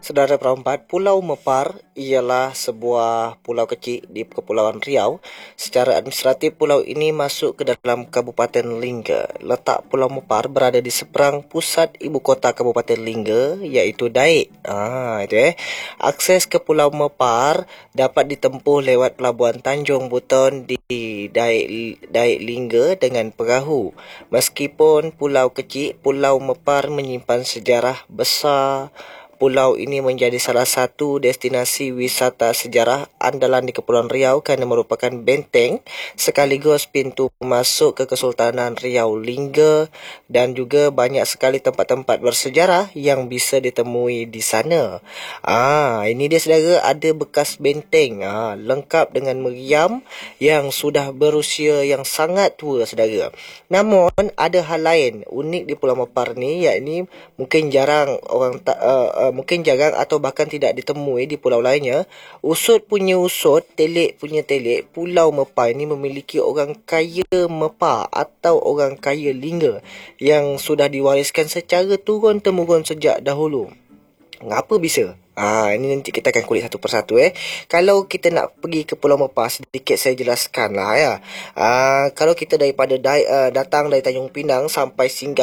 Saudara perempat, Pulau Mepar ialah sebuah pulau kecil di Kepulauan Riau. Secara administratif, pulau ini masuk ke dalam Kabupaten Lingga. Letak Pulau Mepar berada di seberang pusat ibu kota Kabupaten Lingga, iaitu Daik. Akses ke Pulau Mepar dapat ditempuh lewat Pelabuhan Tanjung Buton di Daik Lingga dengan perahu. Meskipun pulau kecil, Pulau Mepar menyimpan sejarah besar. Pulau ini menjadi salah satu destinasi wisata sejarah andalan di Kepulauan Riau kerana merupakan benteng sekaligus pintu masuk ke Kesultanan Riau Lingga, dan juga banyak sekali tempat-tempat bersejarah yang bisa ditemui di sana. Ini dia saudara, ada bekas benteng lengkap dengan meriam yang sudah berusia yang sangat tua saudara. Namun ada hal lain unik di Pulau Mepar ni, yakni mungkin jarang atau bahkan tidak ditemui di pulau lainnya. Usut punya usut, telik punya telik, Pulau Mepar ini memiliki orang kaya Mepar atau orang kaya Lingga yang sudah diwariskan secara turun-temurun sejak dahulu. Ngapa bisa? Ini nanti kita akan kulik satu persatu. Kalau kita nak pergi ke Pulau Mepar, sedikit saya jelaskan lah ya. Kalau kita datang dari Tanjung Pinang sampai singgah